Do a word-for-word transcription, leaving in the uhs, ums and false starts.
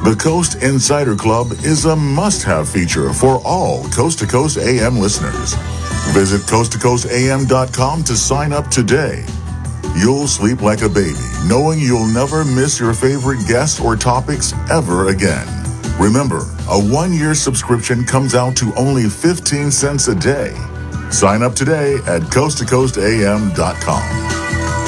The Coast Insider Club is a must-have feature for all Coast to Coast A M listeners. Visit coast to coast a m dot com to sign up today. You'll sleep like a baby, knowing you'll never miss your favorite guests or topics ever again. Remember, a one-year subscription comes out to only fifteen cents a day. Sign up today at coast to coast a m dot com.